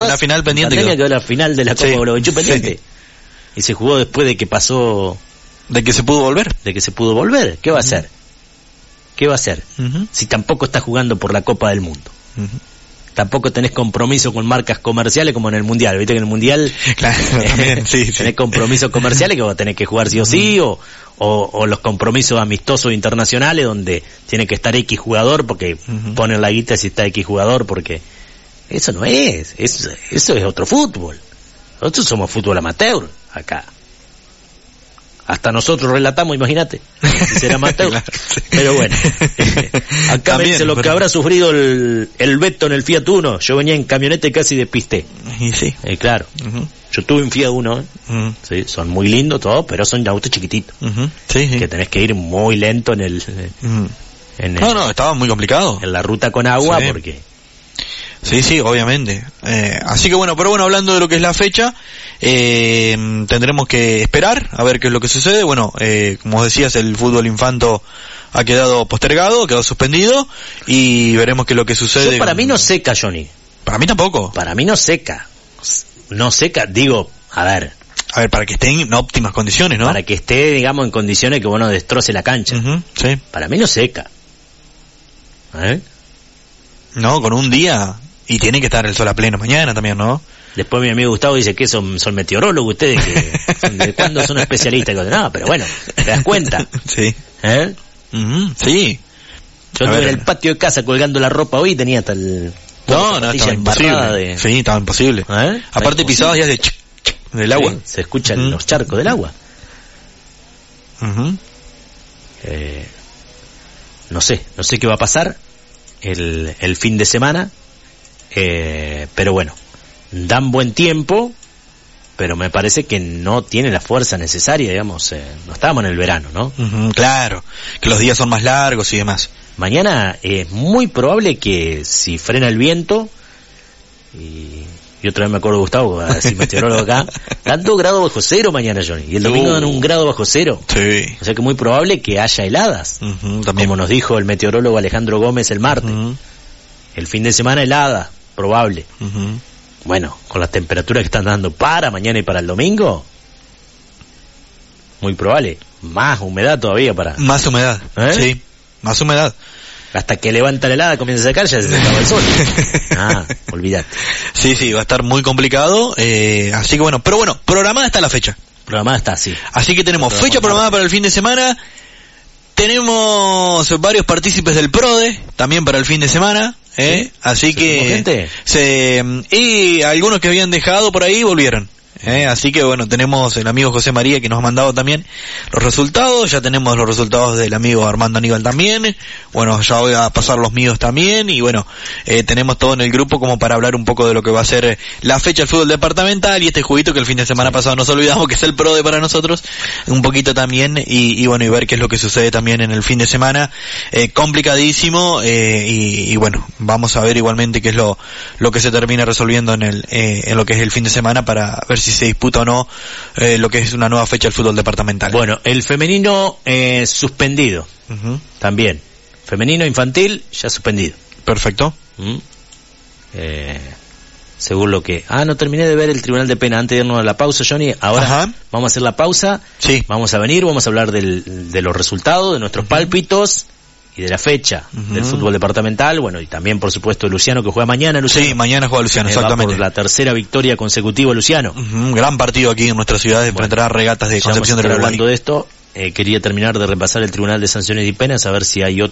la final pendiente. Tenía que ver la final de la Copa Globenchú pendiente. Sí. Y se jugó después de que pasó... De que se pudo volver. ¿Qué va a hacer? ¿Qué va a hacer? Si tampoco está jugando por la Copa del Mundo. Tampoco tenés compromiso con marcas comerciales como en el Mundial. Viste que en el Mundial tenés compromisos comerciales que vos tenés que jugar sí o sí, o los compromisos amistosos internacionales donde tiene que estar X jugador porque ponen la guita si está X jugador, porque eso no es, eso es otro fútbol. Nosotros somos fútbol amateur acá. Hasta nosotros relatamos, imagínate, si será amateur. Pero bueno, acá me dice lo que habrá sufrido el Beto en el Fiat Uno. Yo venía en camioneta y casi despisté. Y sí. Claro. Yo tuve un Fiat Uno. Sí, son muy lindos todos, pero son autos chiquititos. Que tenés que ir muy lento en el... No, estaba muy complicado. En la ruta con agua, porque... Sí, obviamente. Así que bueno, pero bueno, hablando de lo que es la fecha, tendremos que esperar a ver qué es lo que sucede. Bueno, como os decías, el fútbol infanto ha quedado postergado, quedó suspendido, y veremos qué es lo que sucede. Para mí no seca, Johnny. Para mí tampoco. Para mí no seca. No seca, digo, a ver, para que esté en óptimas condiciones, ¿no? Para que esté, digamos, en condiciones que uno destroce la cancha. Sí. Para mí no seca. No, con un día... Y tiene que estar el sol a pleno mañana también, ¿no? Después mi amigo Gustavo dice que son meteorólogos ustedes, que ¿de cuándo son especialistas? No, pero bueno, te das cuenta. Sí. Sí. Yo estuve en el patio de casa colgando la ropa hoy y tenía hasta el... No, estaba imposible. Sí, estaba imposible. Aparte pisabas ya del agua. Sí, se escuchan los charcos del agua. No sé qué va a pasar el fin de semana. Pero bueno, dan buen tiempo, pero me parece que no tiene la fuerza necesaria, digamos, no estábamos en el verano, ¿no? Claro, que los días son más largos y demás. Mañana es muy probable que si frena el viento, y otra vez me acuerdo de Gustavo, a decir meteorólogo acá, dan 2 grados bajo cero mañana, Johnny, y el domingo dan 1 grado bajo cero. Sí. O sea que muy probable que haya heladas, también. Como nos dijo el meteorólogo Alejandro Gómez el martes. El fin de semana helada, probable. Bueno, con las temperaturas que están dando para mañana y para el domingo, muy probable. Más humedad todavía para... Más humedad, sí, más humedad. Hasta que levanta la helada, comienza a secar, ya se acaba el sol. Olvídate. Sí, va a estar muy complicado, así que bueno, pero bueno, programada está la fecha. Programada está, sí. Así que tenemos fecha programada para el fin de semana. Tenemos varios partícipes del PRODE también para el fin de semana, así que y algunos que habían dejado por ahí volvieron. Así que bueno, tenemos el amigo José María que nos ha mandado también los resultados, ya tenemos los resultados del amigo Armando Aníbal también, bueno, ya voy a pasar los míos también, y bueno, tenemos todo en el grupo como para hablar un poco de lo que va a ser la fecha del fútbol departamental y este juguito que el fin de semana pasado nos olvidamos que es el PRODE para nosotros, un poquito también, y bueno, y ver qué es lo que sucede también en el fin de semana, complicadísimo, y bueno, vamos a ver igualmente qué es lo que se termina resolviendo en lo que es el fin de semana para ver si se disputa o no lo que es una nueva fecha del fútbol departamental. Bueno, el femenino suspendido también. Femenino infantil ya suspendido. Perfecto. Según lo que... no terminé de ver el Tribunal de Pena antes de irnos a la pausa, Johnny. Ahora vamos a hacer la pausa. Sí. Vamos a venir, vamos a hablar de los resultados, de nuestros pálpitos y de la fecha del fútbol departamental, bueno, y también por supuesto Luciano que juega mañana. Luciano. Sí, mañana juega Luciano, exactamente. Va por la tercera victoria consecutiva Luciano. Gran partido aquí en nuestra ciudad, enfrentará Regatas de Concepción del Uruguay. Hablando de esto, quería terminar de repasar el Tribunal de Sanciones y Penas, a ver si hay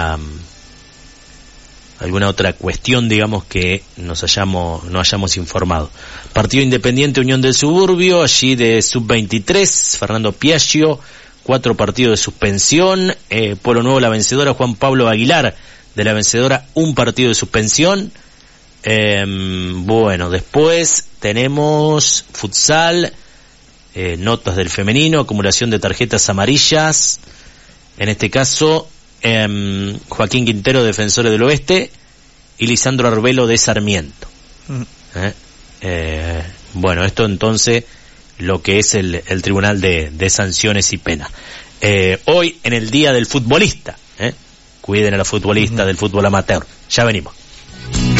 alguna otra cuestión, digamos, que no hayamos informado. Partido Independiente Unión del Suburbio, allí de Sub-23, Fernando Piaggio, 4 partidos de suspensión. Pueblo Nuevo, la vencedora, Juan Pablo Aguilar, de la vencedora, 1 partido de suspensión. Bueno, después tenemos futsal, notas del femenino, acumulación de tarjetas amarillas, en este caso Joaquín Quintero, Defensores del Oeste, y Lisandro Arbelo, de Sarmiento. Bueno, esto entonces lo que es el Tribunal de Sanciones y Penas. Hoy en el Día del Futbolista, cuiden a los futbolistas del fútbol amateur. Ya venimos.